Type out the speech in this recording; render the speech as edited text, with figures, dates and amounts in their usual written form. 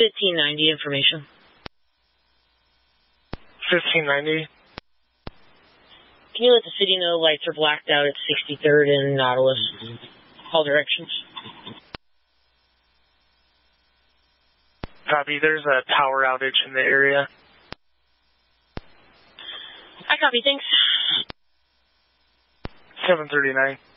1590 information. 1590. Can you let the city know lights are blacked out at 63rd and Nautilus? All directions. Copy. There's a power outage in the area. I copy, thanks. 739.